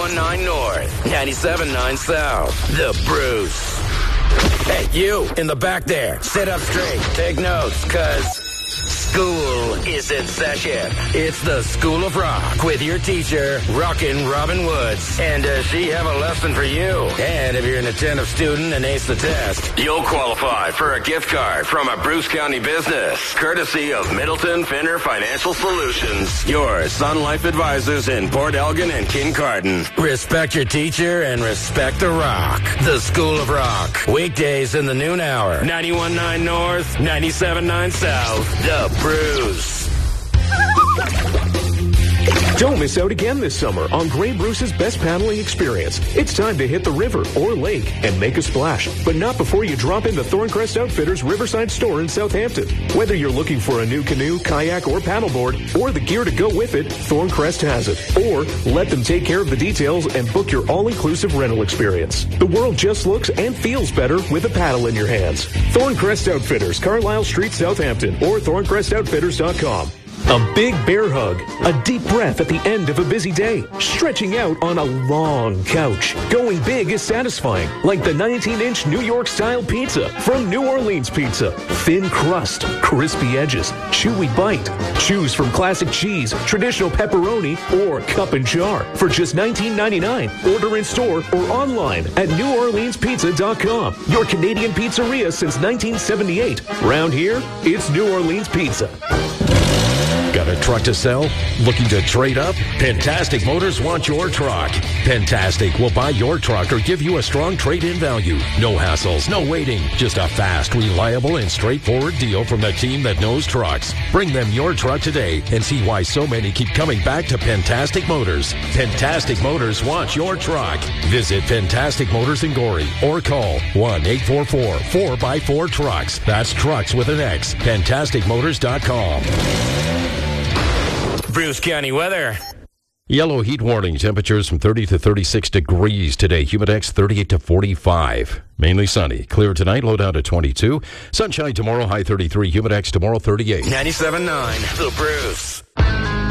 91.9 North, 97.9 South. The Bruce. Hey, you in the back there, sit up straight. Take notes, cuz school is in session. It's the School of Rock with your teacher, Rockin' Robin Woods. And does she have a lesson for you? And if you're an attentive student and ace the test, you'll qualify for a gift card from a Bruce County business, courtesy of Middleton Finner Financial Solutions, your Sun Life advisors in Port Elgin and Kincardine. Respect your teacher and respect the rock. The School of Rock. Weekdays in the noon hour. 91.9 North, 97.9 South. The Bruce. Don't miss out again this summer on Grey Bruce's best paddling experience. It's time to hit the river or lake and make a splash, but not before you drop into Thorncrest Outfitters Riverside store in Southampton. Whether you're looking for a new canoe, kayak, or paddleboard, or the gear to go with it, Thorncrest has it. Or let them take care of the details and book your all-inclusive rental experience. The world just looks and feels better with a paddle in your hands. Thorncrest Outfitters, Carlisle Street, Southampton, or thorncrestoutfitters.com. A big bear hug, a deep breath at the end of a busy day, stretching out on a long couch. Going big is satisfying, like the 19-inch New York-style pizza from New Orleans Pizza. Thin crust, crispy edges, chewy bite. Choose from classic cheese, traditional pepperoni, or cup and jar for just $19.99. Order in store or online at NewOrleansPizza.com. Your Canadian pizzeria since 1978. Round here, it's New Orleans Pizza. Got a truck to sell? Looking to trade up? Pentastic Motors wants your truck. Pentastic will buy your truck or give you a strong trade-in value. No hassles, no waiting. Just a fast, reliable, and straightforward deal from the team that knows trucks. Bring them your truck today and see why so many keep coming back to Pentastic Motors. Pentastic Motors wants your truck. Visit Pentastic Motors in Gorey or call 1-844-4x4-TRUCKS. That's trucks with an X. PentasticMotors.com. Bruce County weather. Yellow heat warning. Temperatures from 30 to 36 degrees today. Humidex 38 to 45. Mainly sunny. Clear tonight. Low down to 22. Sunshine tomorrow. High 33. Humidex tomorrow 38. 97.9. The Bruce.